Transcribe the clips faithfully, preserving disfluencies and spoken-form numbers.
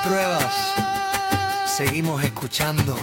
Pruebas. Seguimos escuchando.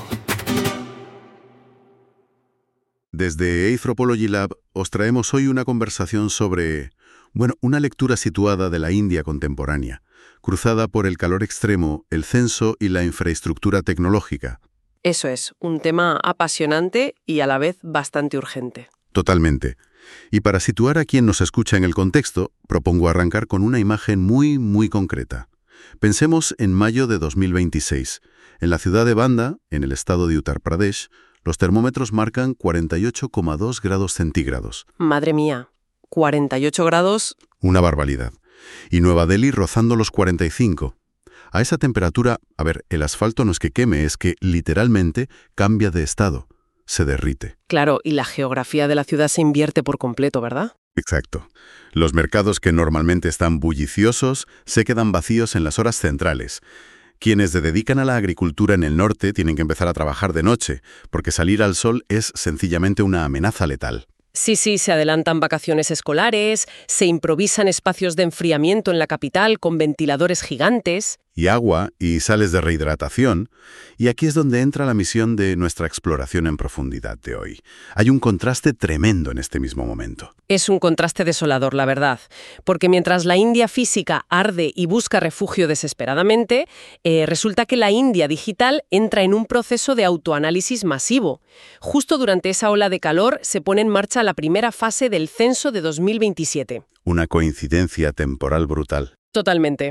Desde Anthropology Lab os traemos hoy una conversación sobre, bueno, una lectura situada de la India contemporánea, cruzada por el calor extremo, el censo y la infraestructura tecnológica. Eso es, un tema apasionante y a la vez bastante urgente. Totalmente. Y para situar a quien nos escucha en el contexto, propongo arrancar con una imagen muy, muy concreta. Pensemos en mayo de dos mil veintiséis. En la ciudad de Banda, en el estado de Uttar Pradesh, los termómetros marcan cuarenta y ocho coma dos grados centígrados. Madre mía, cuarenta y ocho grados... Una barbaridad. Y Nueva Delhi rozando los cuarenta y cinco. A esa temperatura, a ver, el asfalto no es que queme, es que literalmente cambia de estado. Se derrite. Claro, y la geografía de la ciudad se invierte por completo, ¿verdad? Exacto. Los mercados que normalmente están bulliciosos se quedan vacíos en las horas centrales. Quienes se dedican a la agricultura en el norte tienen que empezar a trabajar de noche, porque salir al sol es sencillamente una amenaza letal. Sí, sí, se adelantan vacaciones escolares, se improvisan espacios de enfriamiento en la capital con ventiladores gigantes. Y agua y sales de rehidratación. Y aquí es donde entra la misión de nuestra exploración en profundidad de hoy. Hay un contraste tremendo en este mismo momento. Es un contraste desolador, la verdad, porque mientras la India física arde y busca refugio desesperadamente, eh, resulta que la India digital entra en un proceso de autoanálisis masivo. Justo durante esa ola de calor se pone en marcha la primera fase del censo de dos mil veintisiete. Una coincidencia temporal brutal. Totalmente.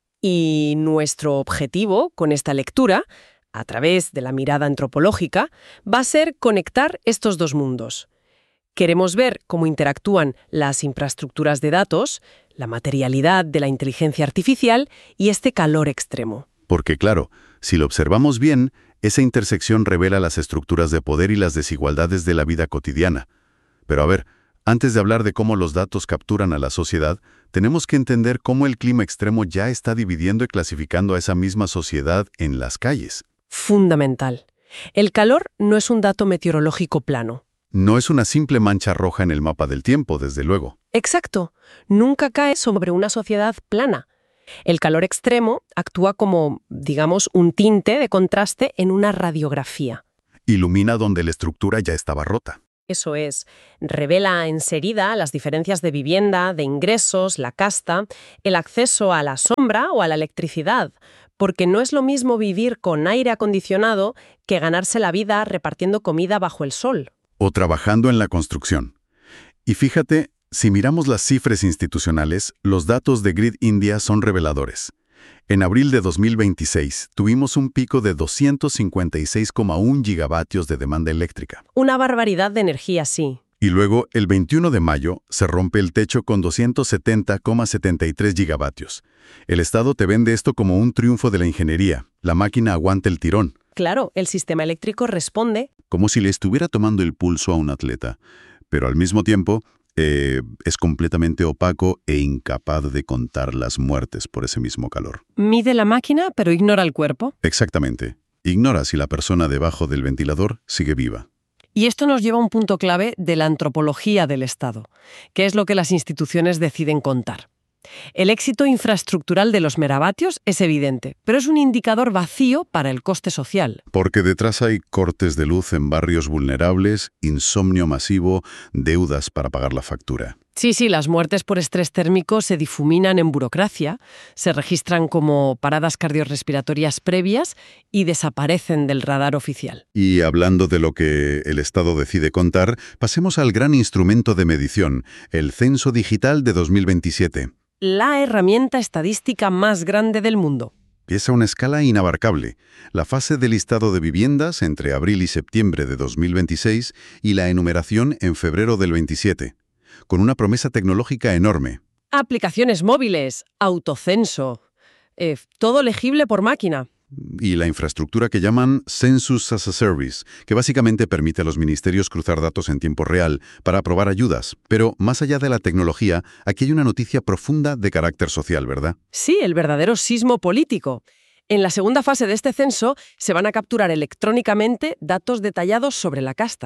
Y nuestro objetivo con esta lectura, a través de la mirada antropológica, va a ser conectar estos dos mundos. Queremos ver cómo interactúan las infraestructuras de datos, la materialidad de la inteligencia artificial y este calor extremo. Porque claro, si lo observamos bien, esa intersección revela las estructuras de poder y las desigualdades de la vida cotidiana. Pero a ver, antes de hablar de cómo los datos capturan a la sociedad, tenemos que entender cómo el clima extremo ya está dividiendo y clasificando a esa misma sociedad en las calles. Fundamental. El calor no es un dato meteorológico plano. No es una simple mancha roja en el mapa del tiempo, desde luego. Exacto. Nunca cae sobre una sociedad plana. El calor extremo actúa como, digamos, un tinte de contraste en una radiografía. Ilumina donde la estructura ya estaba rota. Eso es, revela enseguida las diferencias de vivienda, de ingresos, la casta, el acceso a la sombra o a la electricidad, porque no es lo mismo vivir con aire acondicionado que ganarse la vida repartiendo comida bajo el sol. O trabajando en la construcción. Y fíjate, si miramos las cifras institucionales, los datos de Grid India son reveladores. En abril de dos mil veintiséis tuvimos un pico de doscientos cincuenta y seis coma uno gigavatios de demanda eléctrica. Una barbaridad de energía, sí. Y luego, el veintiuno de mayo, se rompe el techo con doscientos setenta coma setenta y tres gigavatios. El Estado te vende esto como un triunfo de la ingeniería. La máquina aguanta el tirón. Claro, el sistema eléctrico responde. Como si le estuviera tomando el pulso a un atleta. Pero al mismo tiempo, eh, es completamente opaco e incapaz de contar las muertes por ese mismo calor. Mide la máquina, pero ignora el cuerpo. Exactamente. Ignora si la persona debajo del ventilador sigue viva. Y esto nos lleva a un punto clave de la antropología del Estado, que es lo que las instituciones deciden contar. El éxito infraestructural de los megavatios es evidente, pero es un indicador vacío para el coste social. Porque detrás hay cortes de luz en barrios vulnerables, insomnio masivo, deudas para pagar la factura. Sí, sí, las muertes por estrés térmico se difuminan en burocracia, se registran como paradas cardiorrespiratorias previas y desaparecen del radar oficial. Y hablando de lo que el Estado decide contar, pasemos al gran instrumento de medición, el Censo Digital de dos mil veintisiete. La herramienta estadística más grande del mundo. Es a una escala inabarcable. La fase de listado de viviendas entre abril y septiembre de dos mil veintiséis y la enumeración en febrero del veintisiete. Con una promesa tecnológica enorme. Aplicaciones móviles, autocenso, eh, todo legible por máquina. Y la infraestructura que llaman Census as a Service, que básicamente permite a los ministerios cruzar datos en tiempo real para aprobar ayudas. Pero más allá de la tecnología, aquí hay una noticia profunda de carácter social, ¿verdad? Sí, el verdadero sismo político. En la segunda fase de este censo se van a capturar electrónicamente datos detallados sobre la casta.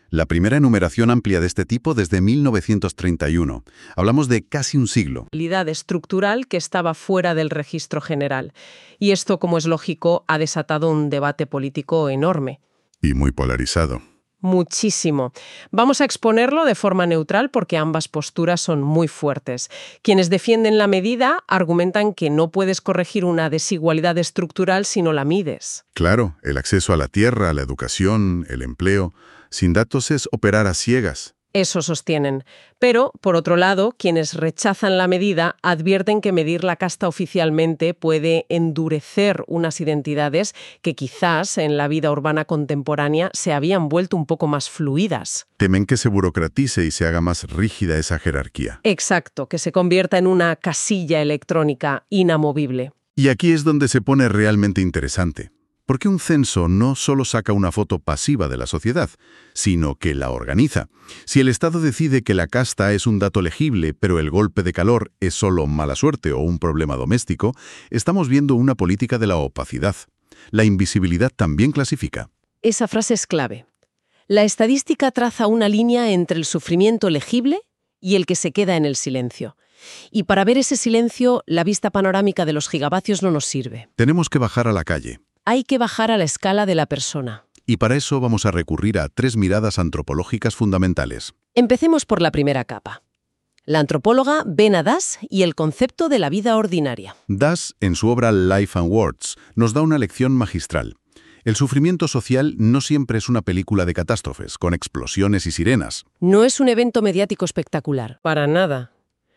La primera enumeración amplia de este tipo desde mil novecientos treinta y uno. Hablamos de casi un siglo. Realidad estructural que estaba fuera del registro general. Y esto, como es lógico, ha desatado un debate político enorme. Y muy polarizado. Muchísimo. Vamos a exponerlo de forma neutral porque ambas posturas son muy fuertes. Quienes defienden la medida argumentan que no puedes corregir una desigualdad estructural si no la mides. Claro, el acceso a la tierra, a la educación, el empleo. Sin datos es operar a ciegas. Eso sostienen. Pero, por otro lado, quienes rechazan la medida advierten que medir la casta oficialmente puede endurecer unas identidades que quizás en la vida urbana contemporánea se habían vuelto un poco más fluidas. Temen que se burocratice y se haga más rígida esa jerarquía. Exacto, que se convierta en una casilla electrónica inamovible. Y aquí es donde se pone realmente interesante. Porque un censo no solo saca una foto pasiva de la sociedad, sino que la organiza. Si el Estado decide que la casta es un dato legible, pero el golpe de calor es solo mala suerte o un problema doméstico, estamos viendo una política de la opacidad. La invisibilidad también clasifica. Esa frase es clave. La estadística traza una línea entre el sufrimiento legible y el que se queda en el silencio. Y para ver ese silencio, la vista panorámica de los gigavatios no nos sirve. Tenemos que bajar a la calle. Hay que bajar a la escala de la persona. Y para eso vamos a recurrir a tres miradas antropológicas fundamentales. Empecemos por la primera capa. La antropóloga Ben Das y el concepto de la vida ordinaria. Das, en su obra Life and Words, nos da una lección magistral. El sufrimiento social no siempre es una película de catástrofes, con explosiones y sirenas. No es un evento mediático espectacular. Para nada.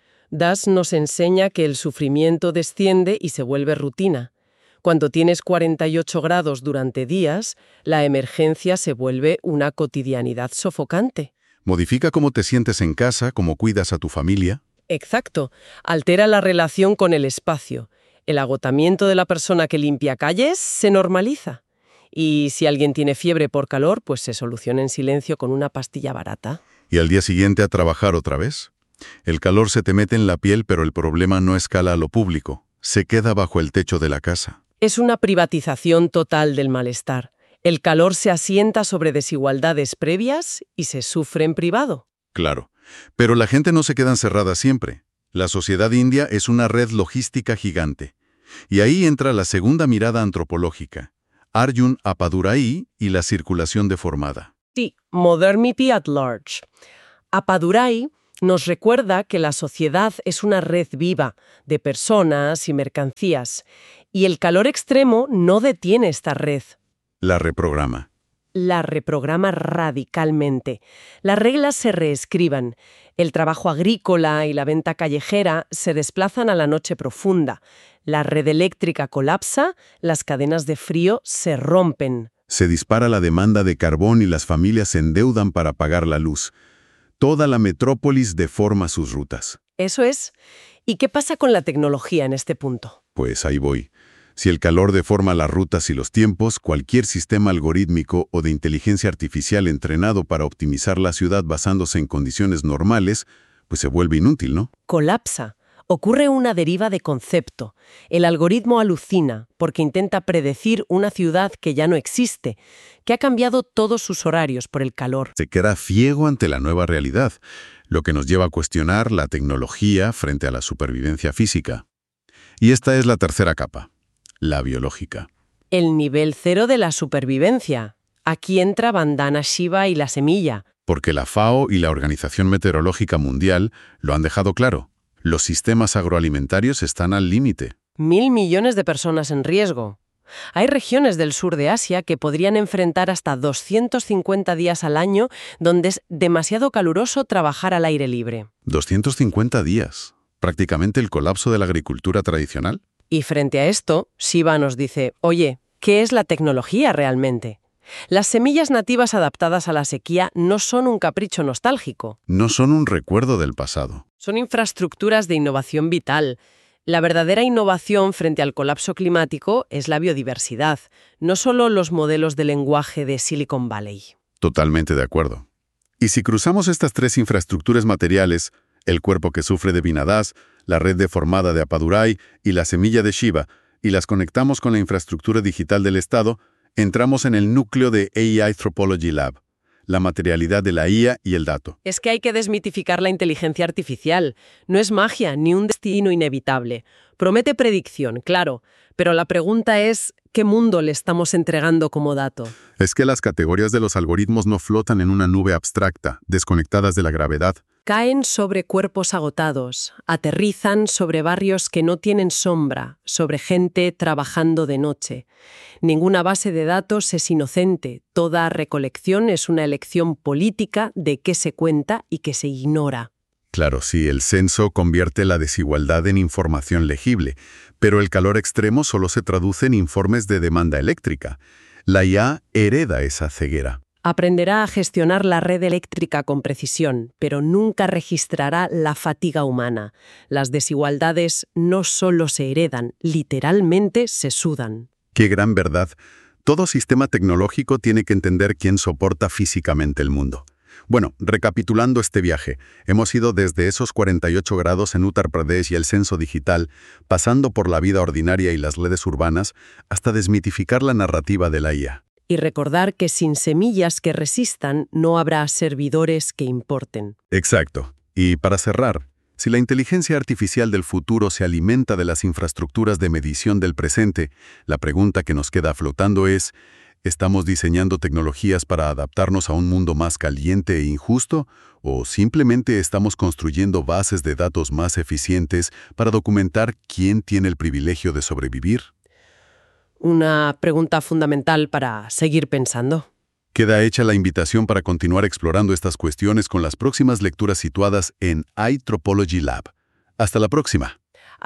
Das nos enseña que el sufrimiento desciende y se vuelve rutina. Cuando tienes cuarenta y ocho grados durante días, la emergencia se vuelve una cotidianidad sofocante. Modifica cómo te sientes en casa, cómo cuidas a tu familia. Exacto. Altera la relación con el espacio. El agotamiento de la persona que limpia calles se normaliza. Y si alguien tiene fiebre por calor, pues se soluciona en silencio con una pastilla barata. ¿Y al día siguiente a trabajar otra vez? El calor se te mete en la piel, pero el problema no escala a lo público. Se queda bajo el techo de la casa. Es una privatización total del malestar. El calor se asienta sobre desigualdades previas y se sufre en privado. Claro, pero la gente no se queda encerrada siempre. La sociedad india es una red logística gigante. Y ahí entra la segunda mirada antropológica, Arjun Appadurai y la circulación deformada. Sí, Modernity at Large. Appadurai nos recuerda que la sociedad es una red viva de personas y mercancías, y el calor extremo no detiene esta red. La reprograma. La reprograma radicalmente. Las reglas se reescriban. El trabajo agrícola y la venta callejera se desplazan a la noche profunda. La red eléctrica colapsa, las cadenas de frío se rompen. Se dispara la demanda de carbón y las familias se endeudan para pagar la luz. Toda la metrópolis deforma sus rutas. Eso es. ¿Y qué pasa con la tecnología en este punto? Pues ahí voy. Si el calor deforma las rutas y los tiempos, cualquier sistema algorítmico o de inteligencia artificial entrenado para optimizar la ciudad basándose en condiciones normales, pues se vuelve inútil, ¿no? Colapsa. Ocurre una deriva de concepto. El algoritmo alucina porque intenta predecir una ciudad que ya no existe, que ha cambiado todos sus horarios por el calor. Se queda ciego ante la nueva realidad, lo que nos lleva a cuestionar la tecnología frente a la supervivencia física. Y esta es la tercera capa, la biológica. El nivel cero de la supervivencia. Aquí entra Vandana Shiva y la semilla. Porque la FAO y la Organización Meteorológica Mundial lo han dejado claro. Los sistemas agroalimentarios están al límite. Mil millones de personas en riesgo. Hay regiones del sur de Asia que podrían enfrentar hasta doscientos cincuenta días al año donde es demasiado caluroso trabajar al aire libre. doscientos cincuenta días. Prácticamente el colapso de la agricultura tradicional. Y frente a esto, Shiva nos dice, oye, ¿qué es la tecnología realmente? Las semillas nativas adaptadas a la sequía no son un capricho nostálgico. No son un recuerdo del pasado. Son infraestructuras de innovación vital. La verdadera innovación frente al colapso climático es la biodiversidad, no solo los modelos de lenguaje de Silicon Valley. Totalmente de acuerdo. Y si cruzamos estas tres infraestructuras materiales, el cuerpo que sufre de Vinadas, la red deformada de Appadurai y la semilla de Shiva, y las conectamos con la infraestructura digital del Estado, entramos en el núcleo de A I Anthropology Lab, la materialidad de la I A y el dato. Es que hay que desmitificar la inteligencia artificial. No es magia ni un destino inevitable. Promete predicción, claro, pero la pregunta es, ¿qué mundo le estamos entregando como dato? Es que las categorías de los algoritmos no flotan en una nube abstracta, desconectadas de la gravedad. Caen sobre cuerpos agotados, aterrizan sobre barrios que no tienen sombra, sobre gente trabajando de noche. Ninguna base de datos es inocente, toda recolección es una elección política de qué se cuenta y qué se ignora. Claro, sí, el censo convierte la desigualdad en información legible, pero el calor extremo solo se traduce en informes de demanda eléctrica. La I A hereda esa ceguera. Aprenderá a gestionar la red eléctrica con precisión, pero nunca registrará la fatiga humana. Las desigualdades no solo se heredan, literalmente se sudan. ¡Qué gran verdad! Todo sistema tecnológico tiene que entender quién soporta físicamente el mundo. Bueno, recapitulando este viaje, hemos ido desde esos cuarenta y ocho grados en Uttar Pradesh y el censo digital, pasando por la vida ordinaria y las redes urbanas, hasta desmitificar la narrativa de la I A. Y recordar que sin semillas que resistan no habrá servidores que importen. Exacto. Y para cerrar, si la inteligencia artificial del futuro se alimenta de las infraestructuras de medición del presente, la pregunta que nos queda flotando es, ¿estamos diseñando tecnologías para adaptarnos a un mundo más caliente e injusto? ¿O simplemente estamos construyendo bases de datos más eficientes para documentar quién tiene el privilegio de sobrevivir? Una pregunta fundamental para seguir pensando. Queda hecha la invitación para continuar explorando estas cuestiones con las próximas lecturas situadas en iTropology Lab. Hasta la próxima.